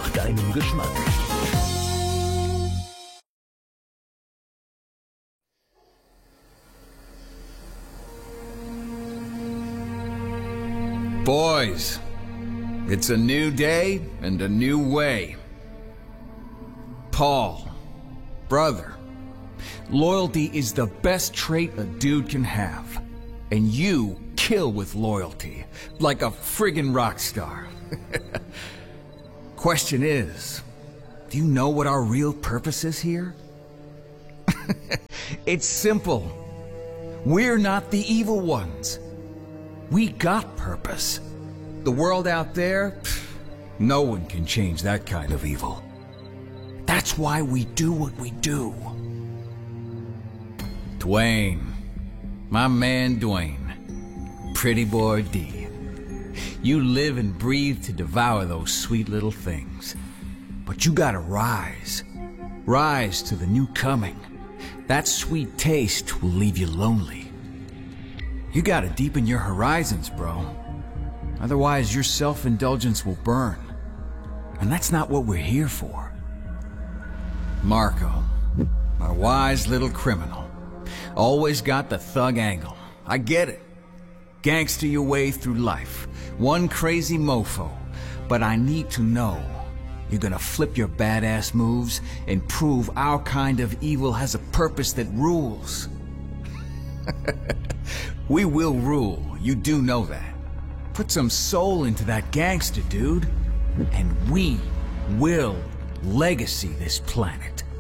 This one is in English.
nach deinem Geschmack. Boys, it's a new day and a new way. Paul, brother, loyalty is the best trait a dude can have. And you kill with loyalty, like a friggin' rock star. Question is, do you know what our real purpose is here? It's simple. We're not the evil ones. We got purpose. The world out there, no one can change that kind of evil. That's why we do what we do. Dwayne, my man Dwayne, pretty boy D. You live and breathe to devour those sweet little things. But you gotta rise. Rise to the new coming. That sweet taste will leave you lonely. You gotta deepen your horizons, bro. Otherwise, your self-indulgence will burn. And that's not what we're here for. Marco, my wise little criminal, always got the thug angle. I get it. Gangster your way through life, one crazy mofo. But I need to know you're gonna flip your badass moves and prove our kind of evil has a purpose that rules. We will rule, you do know that. Put some soul into that gangster, dude. And we will legacy this planet.